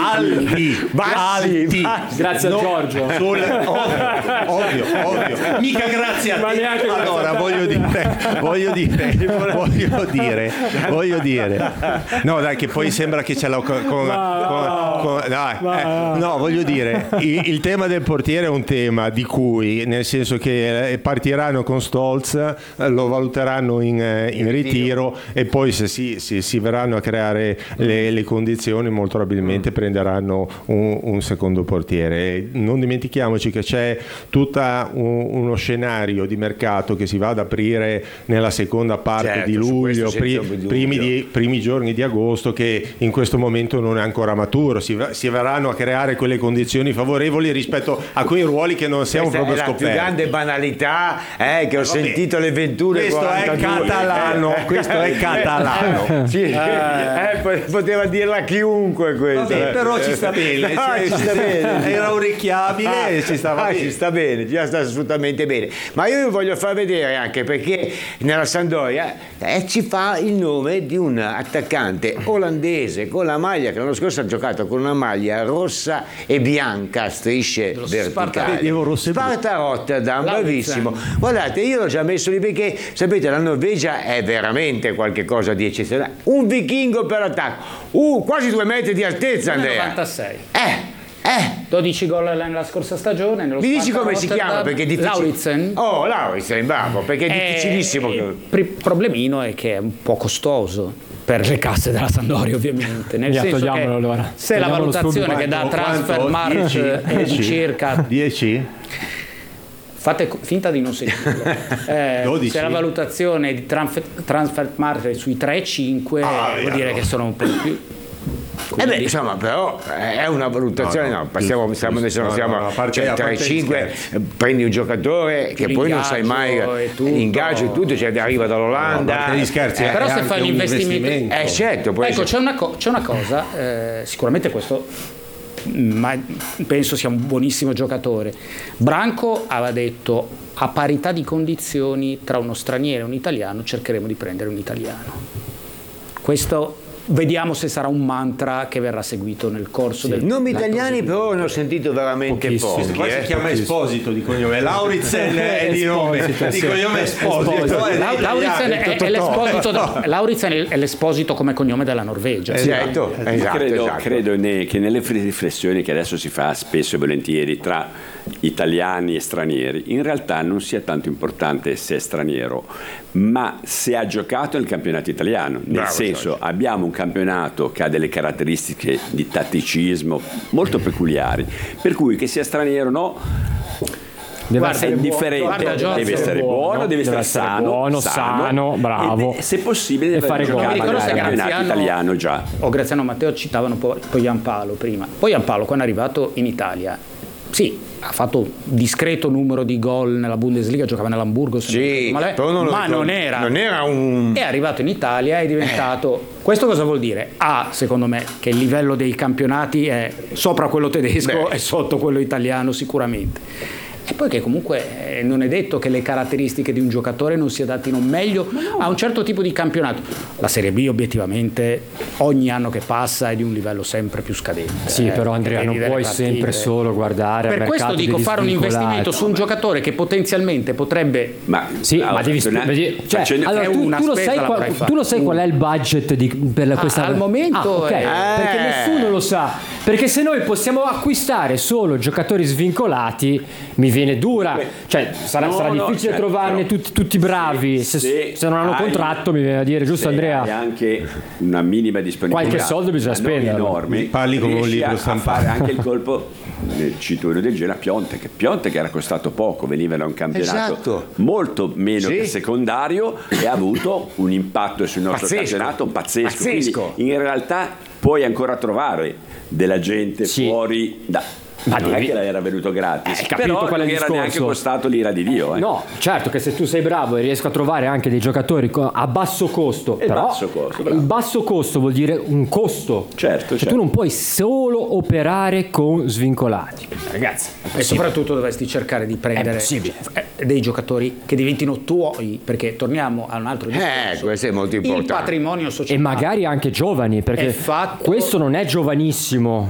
alti. Grazie a Giorgio. Ovvio. Mica grazie a te. Allora voglio dire. No, dai, che poi sembra che ce l'ho voglio dire, il tema del portiere è un tema di cui, nel senso che partiranno con Stolz, lo valuteranno in ritiro e poi se si verranno a creare le condizioni molto probabilmente prenderanno un secondo portiere. Non dimentichiamoci che c'è tutto uno scenario di mercato che si va ad aprire nella seconda parte di luglio, primi giorni di agosto, che in questo momento non è ancora maturo. Si verranno a creare quelle condizioni favorevoli rispetto a quei ruoli che non siamo proprio scoperti. La più grande banalità che ho sentito alle 21. Questo è catalano. Sì. Poteva dirla chiunque questo. Vabbè, però ci sta bene. Ci sta bene. Era orecchiabile e ci stava bene. Ci sta bene, ci sta assolutamente bene. Ma io vi voglio far vedere anche perché nella Sampdoria ci fa il nome di un attaccante olandese con la maglia che l'anno scorso ha giocato con una maglia rossa e bianca a strisce verticali. Sparta Rotterdam, bravissimo. Guardate, io l'ho già messo lì perché sapete la Norvegia è veramente qualche cosa di eccezionale. Un vichingo per attacco, quasi 2 metri di altezza, Andrea. 96. 12 gol nella scorsa stagione. Mi dici come si chiama? Perché è difficile. Lauritsen, bravo, perché è difficilissimo. Il problemino è che è un po' costoso per le casse della Sampdoria, ovviamente. Nel senso che allora. Se la valutazione che dà Transfermarkt è di circa 10. Fate finta di non sentirlo. Se la valutazione di Transfermarkt è sui 3,5 vuol dire che sono un po' di più. Insomma, però è una valutazione. Siamo a parte 3-5, prendi un giocatore che poi non sai mai l'ingaggio e tutto, arriva dall'Olanda. Però se fai un investimento, certo. Ecco, c'è una cosa, sicuramente questo, ma penso sia un buonissimo giocatore. Branco aveva detto: a parità di condizioni tra uno straniero e un italiano cercheremo di prendere un italiano. Questo vediamo se sarà un mantra che verrà seguito nel corso del nomi italiani, però ne ho sentito veramente pochi. Qua si chiama Esposito di cognome, Lauritsen è di nome, di cognome Esposito. Lauritsen è l'esposito come cognome della Norvegia. Esatto. Credo che nelle riflessioni che adesso si fa spesso e volentieri tra italiani e stranieri, in realtà non sia tanto importante se è straniero, ma se ha giocato nel campionato italiano. Nel senso, abbiamo un campionato che ha delle caratteristiche di tatticismo molto peculiari, per cui che sia straniero o no, è indifferente, deve essere buono, deve essere sano, bravo, e se possibile deve fare giocare nel campionato italiano già. Graziano, Matteo citavano poi Giampaolo prima. Poi Giampaolo, quando è arrivato in Italia, ha fatto un discreto numero di gol nella Bundesliga, giocava nell'Hamburgo, ma non era un... È arrivato in Italia, è diventato... Questo cosa vuol dire? Secondo me, che il livello dei campionati è sopra quello tedesco e sotto quello italiano sicuramente. E poi che comunque non è detto che le caratteristiche di un giocatore non si adattino meglio a un certo tipo di campionato. La Serie B obiettivamente ogni anno che passa è di un livello sempre più scadente. Però Andrea, non puoi sempre solo guardare al mercato. Per questo dico, fare un investimento su un giocatore che potenzialmente potrebbe... tu lo sai qual è il budget per questa... Al momento perché nessuno lo sa. Perché se noi possiamo acquistare solo giocatori svincolati, mi viene dura, sarà difficile trovarne tutti bravi, se non hanno contratto, mi viene a dire, giusto Andrea? E anche una minima disponibilità, qualche soldo bisogna spendere, enormi, parli come un libro stampato, fare anche il colpo. Cito uno del genere, Piontek era costato poco, veniva da un campionato molto meno che secondario e ha avuto un impatto sul nostro campionato pazzesco. Quindi in realtà puoi ancora trovare della gente fuori ma non è che era venuto gratis, però non era neanche costato l'ira di Dio. No, certo che se tu sei bravo e riesco a trovare anche dei giocatori a basso costo, il basso costo vuol dire un costo. Certo. Tu non puoi solo operare con svincolati, ragazzi. E soprattutto dovresti cercare di prendere dei giocatori che diventino tuoi, perché torniamo a un altro discorso. Questo è molto importante. Il patrimonio sociale. E magari anche giovani, perché questo non è giovanissimo.